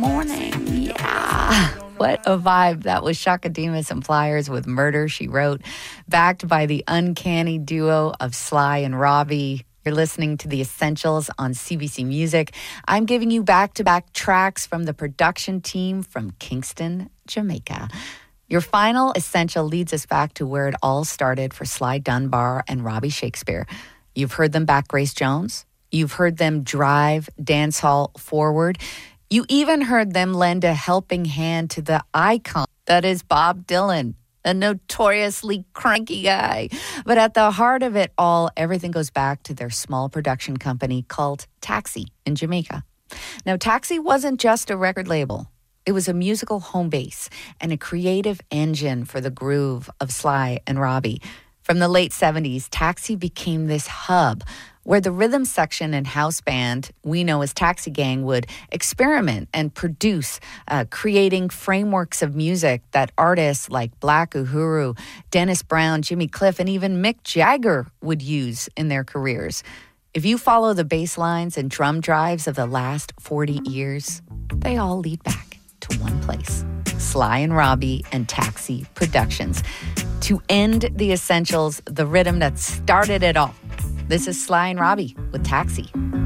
morning. Yeah. What a vibe. That was Chaka Demus and Flyers with Murder, She Wrote, backed by the uncanny duo of Sly and Robbie. You're listening to The Essentials on CBC Music. I'm giving you back-to-back tracks from the production team from Kingston, Jamaica. Your final essential leads us back to where it all started for Sly Dunbar and Robbie Shakespeare. You've heard them back Grace Jones. You've heard them drive dancehall forward. You even heard them lend a helping hand to the icon that is Bob Dylan, a notoriously cranky guy. But at the heart of it all, everything goes back to their small production company called Taxi in Jamaica. Now, Taxi wasn't just a record label. It was a musical home base and a creative engine for the groove of Sly and Robbie. From the late 70s, Taxi became this hub where the rhythm section and house band we know as Taxi Gang would experiment and produce, creating frameworks of music that artists like Black Uhuru, Dennis Brown, Jimmy Cliff, and even Mick Jagger would use in their careers. If you follow the bass lines and drum drives of the last 40 years, they all lead back to one place: Sly and Robbie and Taxi Productions. To end the essentials, the rhythm that started it all. This is Sly and Robbie with Taxi.